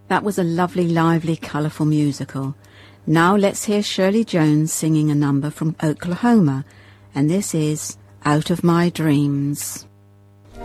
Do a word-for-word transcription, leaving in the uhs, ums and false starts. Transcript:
That was a lovely, lively, colourful musical. Now let's hear Shirley Jones singing a number from Oklahoma, and this is Out of My Dreams.